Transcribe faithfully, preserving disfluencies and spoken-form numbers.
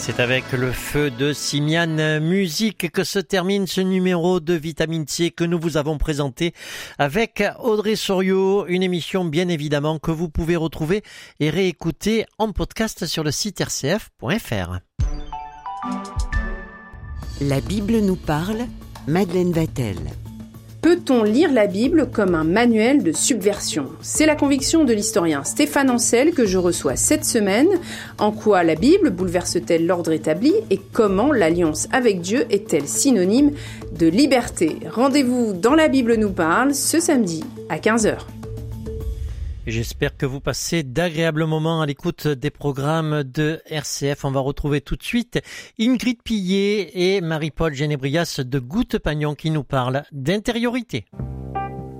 C'est avec le feu de Simian Musique que se termine ce numéro de Vitamine C que nous vous avons présenté avec Audrey Soriot, une émission bien évidemment que vous pouvez retrouver et réécouter en podcast sur le site r c f point f r. La Bible nous parle, Madeleine Vatel. Peut-on lire la Bible comme un manuel de subversion ? C'est la conviction de l'historien Stéphane Ancel que je reçois cette semaine. En quoi la Bible bouleverse-t-elle l'ordre établi et comment l'alliance avec Dieu est-elle synonyme de liberté ? Rendez-vous dans La Bible nous parle ce samedi à quinze heures. J'espère que vous passez d'agréables moments à l'écoute des programmes de R C F. On va retrouver tout de suite Ingrid Pillet et Marie-Paul Genébrias de Goutte Pagnon qui nous parlent d'intériorité.